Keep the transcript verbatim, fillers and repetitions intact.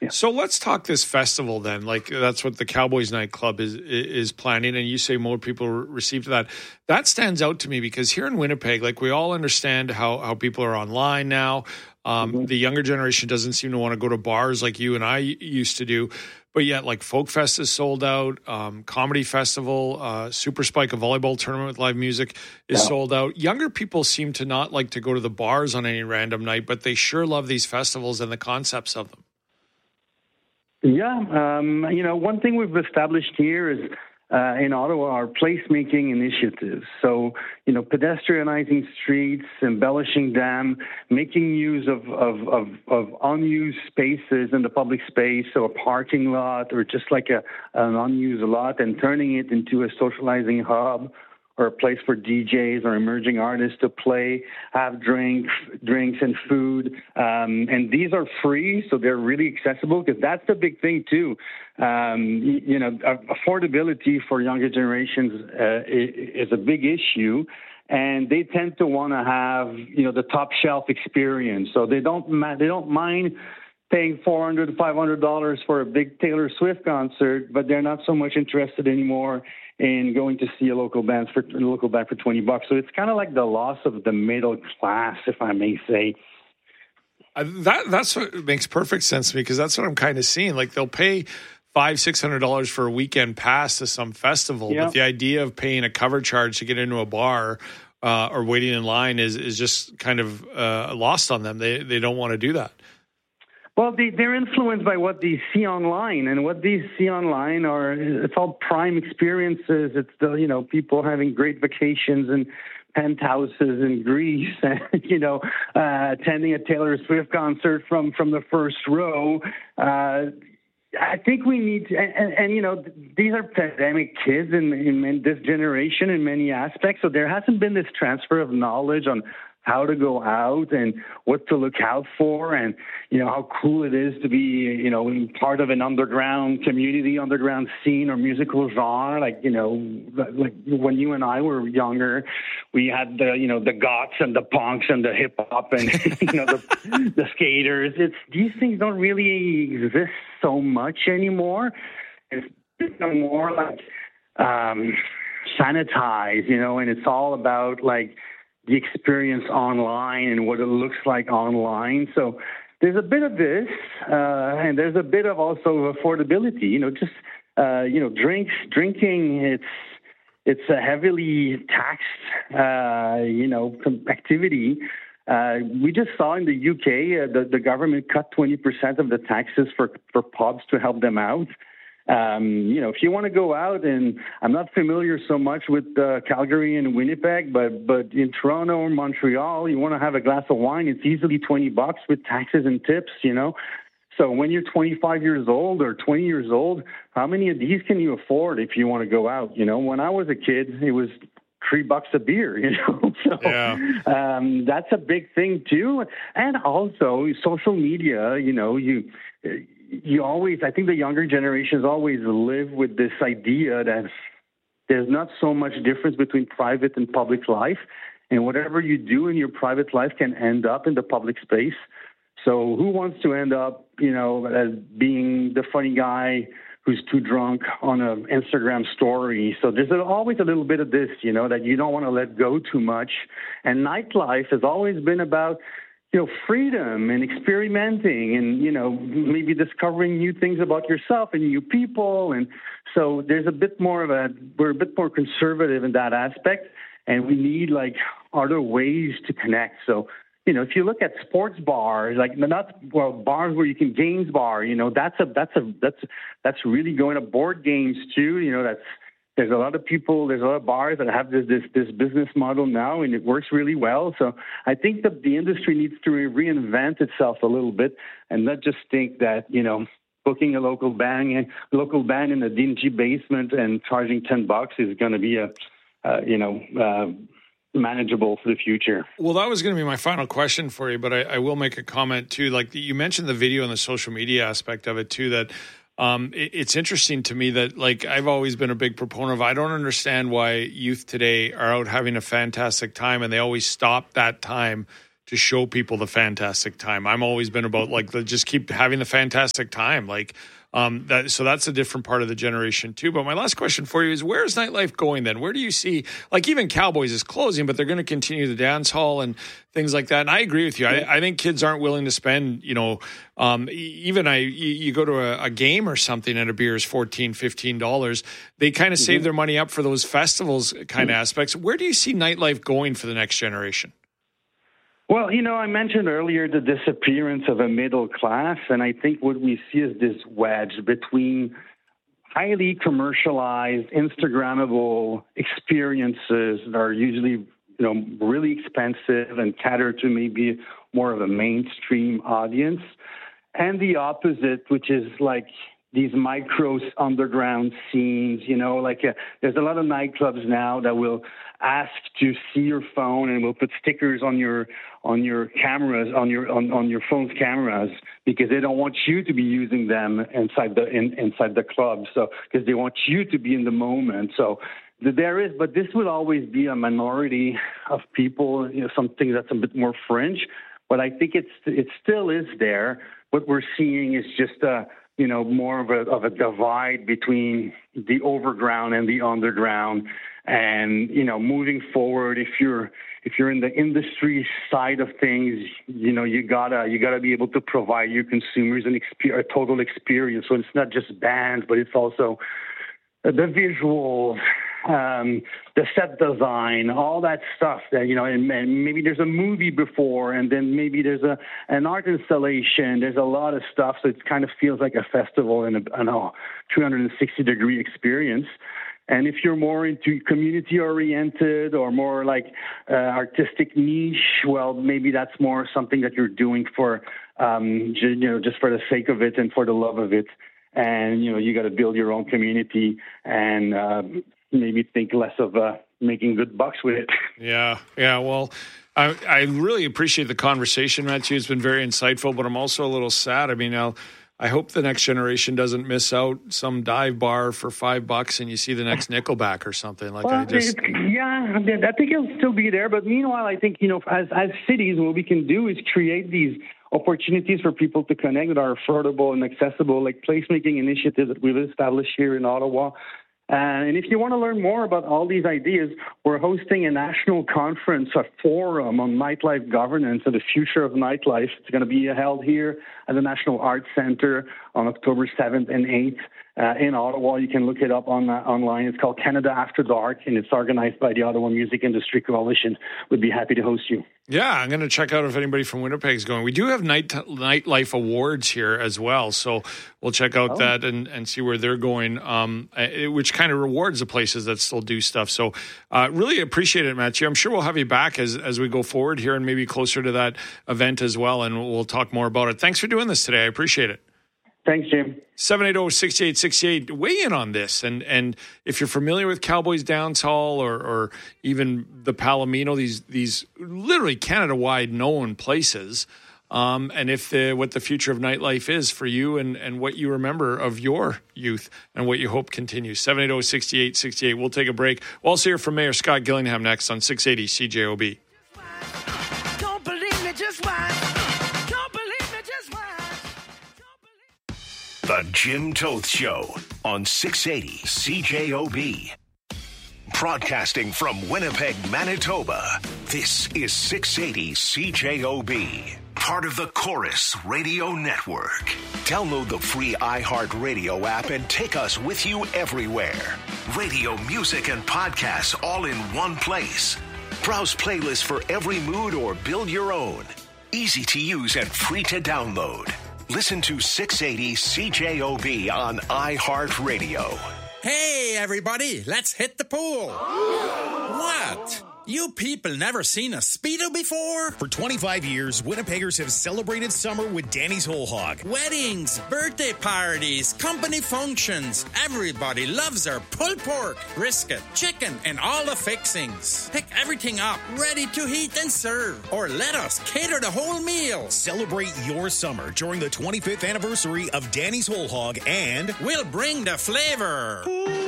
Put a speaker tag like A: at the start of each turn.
A: Yeah.
B: So let's talk this festival then. Like that's what the Cowboys Night Club is is planning, and you say more people received that. That stands out to me because here in Winnipeg, like we all understand how how people are online now. Um, mm-hmm. The younger generation doesn't seem to want to go to bars like you and I used to do. But yet, like Folk Fest is sold out, um, Comedy Festival, uh, Super Spike, a volleyball tournament with live music, is yeah. sold out. Younger people seem to not like to go to the bars on any random night, but they sure love these festivals and the concepts of them.
A: Yeah, um, you know, one thing we've established here is uh, in Ottawa are placemaking initiatives. So, you know, pedestrianizing streets, embellishing them, making use of, of, of, of unused spaces in the public space, so a parking lot or just like a an unused lot, and turning it into a socializing hub or a place for D Js or emerging artists to play, have drinks, drinks and food. Um, and these are free, so they're really accessible, because that's the big thing too. Um, you, you know, affordability for younger generations uh, is a big issue. And they tend to want to have, you know, the top shelf experience. So they don't they don't mind paying four hundred dollars, five hundred dollars for a big Taylor Swift concert, but they're not so much interested anymore in going to see a local band for a local band for twenty bucks. So it's kind of like the loss of the middle class, if I may say.
B: Uh, that that's what makes perfect sense to me, because that's what I'm kind of seeing. Like they'll pay five, six hundred dollars for a weekend pass to some festival, yeah. but the idea of paying a cover charge to get into a bar uh, or waiting in line is is just kind of uh, lost on them. They they don't want to do that.
A: Well, they, they're influenced by what they see online, and what they see online are, it's all prime experiences. It's the, you know, people having great vacations and penthouses in Greece, and, you know, uh, attending a Taylor Swift concert from, from the first row. Uh, I think we need to, and, and, and you know, these are pandemic kids in, in, in this generation in many aspects. So there hasn't been this transfer of knowledge on how to go out and what to look out for, and, you know, how cool it is to be, you know, part of an underground community, underground scene or musical genre. Like, you know, like when you and I were younger, we had the, you know, the goths and the punks and the hip hop and, you know, the, the skaters. It's, these things don't really exist so much anymore. It's more like um, sanitized, you know, and it's all about like the experience online and what it looks like online. So there's a bit of this, uh, and there's a bit of also affordability. You know, just uh, you know, drinks, drinking. It's it's a heavily taxed, uh, you know, activity. Uh, we just saw in the U K uh, the the government cut twenty percent of the taxes for for pubs to help them out. Um, you know, if you want to go out, and I'm not familiar so much with uh, Calgary and Winnipeg, but but in Toronto or Montreal, you want to have a glass of wine, it's easily twenty bucks with taxes and tips, you know. So when you're twenty-five years old or twenty years old, how many of these can you afford if you want to go out? You know, when I was a kid, it was three bucks a beer, you know. So
B: yeah.
A: um, that's a big thing too. And also social media, you know, you you always, I think the younger generations always live with this idea that there's not so much difference between private and public life, and whatever you do in your private life can end up in the public space. So who wants to end up, you know, as being the funny guy who's too drunk on an Instagram story? So there's always a little bit of this, you know, that you don't want to let go too much. And nightlife has always been about, you know, freedom and experimenting and, you know, maybe discovering new things about yourself and new people. And so there's a bit more of a, we're a bit more conservative in that aspect, and we need like other ways to connect. So, you know, if you look at sports bars, like not well bars where you can games bar, you know, that's a that's a that's that's really going to board games too. You know, that's there's a lot of people, there's a lot of bars that have this this this business model now, and it works really well. So I think that the industry needs to reinvent itself a little bit, and not just think that, you know, booking a local band local band in a dingy basement and charging ten bucks is going to be a uh, you know. Uh, manageable for the future.
B: Well, that was going to be my final question for you, but I, I will make a comment too. Like the, you mentioned the video and the social media aspect of it too, that um, it, it's interesting to me that like I've always been a big proponent of, I don't understand why youth today are out having a fantastic time and they always stop that time to show people the fantastic time. I'm always been about like the, just keep having the fantastic time. Like um, that. So that's a different part of the generation too. But my last question for you is, where is nightlife going then? Where do you see, like even Cowboys is closing, but they're going to continue the dance hall and things like that. And I agree with you. I, I think kids aren't willing to spend, you know, um, even I, you, you go to a, a game or something and a beer is fourteen dollars, fifteen dollars. They kind of mm-hmm. save their money up for those festivals kind of mm-hmm. aspects. Where do you see nightlife going for the next generation?
A: Well, you know, I mentioned earlier the disappearance of a middle class, and I think what we see is this wedge between highly commercialized, Instagrammable experiences that are usually, you know, really expensive and cater to maybe more of a mainstream audience, and the opposite, which is like these micro underground scenes, you know, like uh, there's a lot of nightclubs now that will ask to see your phone and will put stickers on your on your cameras, on your on, on your phone's cameras, because they don't want you to be using them inside the in, inside the club. So because they want you to be in the moment. So there is, but this will always be a minority of people, you know, something that's a bit more fringe. But I think it's it still is there. What we're seeing is just a you know, more of a of a divide between the overground and the underground. And, you know, moving forward, if you're if you're in the industry side of things, you know, you gotta you gotta be able to provide your consumers an exper- a total experience. So it's not just bands, but it's also the visuals, um, the set design, all that stuff that, you know, and, and maybe there's a movie before, and then maybe there's a an art installation. There's a lot of stuff. So it kind of feels like a festival and a, I don't know, three hundred sixty degree experience. And if you're more into community oriented or more like uh, artistic niche, well, maybe that's more something that you're doing for, um, you know, just for the sake of it and for the love of it. And, you know, you got to build your own community and uh, maybe think less of uh, making good bucks with it.
B: Yeah. Yeah. Well, I, I really appreciate the conversation, Mathieu. It's been very insightful, but I'm also a little sad. I mean, I'll, I hope the next generation doesn't miss out some dive bar for five bucks and you see the next Nickelback or something. Like
A: well,
B: I just,
A: yeah, I think it'll still be there. But meanwhile, I think, you know, as as cities, what we can do is create these opportunities for people to connect that are affordable and accessible, like placemaking initiatives that we've established here in Ottawa. Uh, and if you want to learn more about all these ideas, we're hosting a national conference, a forum on nightlife governance and the future of nightlife. It's going to be held here at the National Arts Centre on October seventh and eighth uh, in Ottawa. You can look it up on uh, online. It's called Canada After Dark, and it's organized by the Ottawa Music Industry Coalition. We'd be happy to host you.
B: Yeah, I'm going to check out if anybody from Winnipeg is going. We do have night nightlife awards here as well, so we'll check out oh. that and, and see where they're going, um, which kind of rewards the places that still do stuff. So uh, really appreciate it, Mathieu. I'm sure we'll have you back as, as we go forward here and maybe closer to that event as well, and we'll talk more about it. Thanks for doing this today. I appreciate it.
A: Thanks, Jim.
B: seven eight zero, six eight six eight. Weigh in on this. And and if you're familiar with Cowboys Dance Hall or, or even the Palomino, these these literally Canada-wide known places, um, and if the, what the future of nightlife is for you and, and what you remember of your youth and what you hope continues. seven eight zero, six eight six eight. We'll take a break. We'll also hear from Mayor Scott Gillingham next on six eighty C J O B.
C: Don't believe me, just watch.
D: The Jim Toth Show on six eighty C J O B. Broadcasting from Winnipeg, Manitoba, this is six eighty C J O B. Part of the Chorus Radio Network. Download the free iHeartRadio app and take us with you everywhere. Radio, music, and podcasts all in one place. Browse playlists for every mood or build your own. Easy to use and free to download. Listen to six eighty C J O B on iHeartRadio.
E: Hey, everybody, let's hit the pool. What? You people never seen a Speedo before?
F: For twenty-five years, Winnipeggers have celebrated summer with Danny's Whole Hog.
E: Weddings, birthday parties, company functions. Everybody loves our pulled pork, brisket, chicken, and all the fixings. Pick everything up, ready to heat and serve. Or let us cater the whole meal.
F: Celebrate your summer during the twenty-fifth anniversary of Danny's Whole Hog, and
E: we'll bring the flavor.